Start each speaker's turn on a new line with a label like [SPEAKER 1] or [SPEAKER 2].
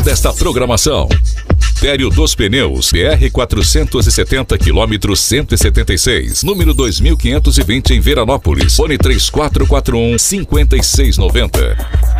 [SPEAKER 1] desta programação. Tério dos Pneus, BR 470 km 176, número 2520 em Veranópolis. Fone 3441-5690.